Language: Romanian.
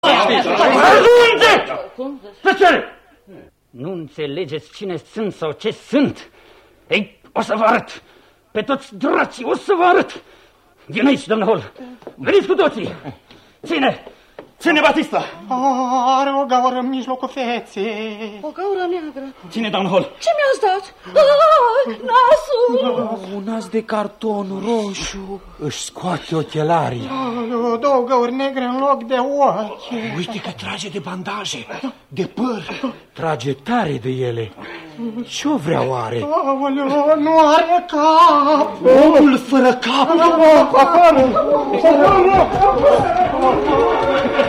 Ajunge! Tăcere! Nu înțelegeți cine sunt sau ce sunt? Ei, o să vă arăt! Pe toți dracii, o să vă arăt! Vin aici, domnul Hall! Veniți cu toții! Ține! Ține, Batista! Are o gaură în mijlocul feței. O gaură neagră. Ține, domnul Hall! Ce mi-ați dat? Nasul! Un nas de carton roșu. Își scoate ochelarii. Două gauri negre în loc de ochi. Uite că trage de bandaje, de păr. Trage tare de ele. Ce-o vrea oare? Nu are cap. Omul fără cap.